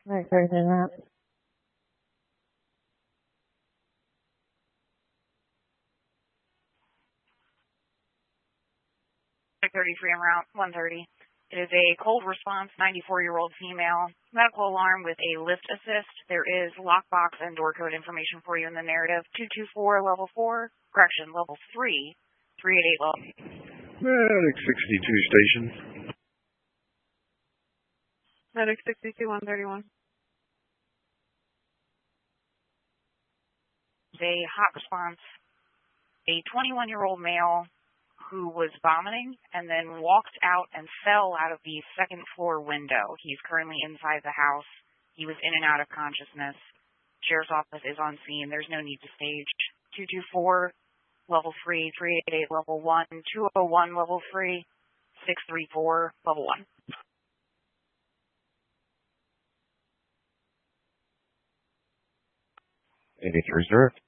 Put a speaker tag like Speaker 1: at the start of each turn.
Speaker 1: Right, sorry than that.
Speaker 2: 33 en route, 130. It is a cold response, 94-year-old female. Medical alarm with a lift assist. There is lockbox and door code information for you in the narrative. 224, level 4. Correction, level 3. 388 level.
Speaker 3: Medic 62 station.
Speaker 1: Medic 62, 131.
Speaker 2: A hot response. A 21-year-old male who was vomiting and then walked out and fell out of the second floor window. He's currently inside the house. He was in and out of consciousness. Sheriff's office is on scene. There's no need to stage. 224, level 3, 388, level 1, 201, level 3, 634, level 1.
Speaker 3: Anything reserved?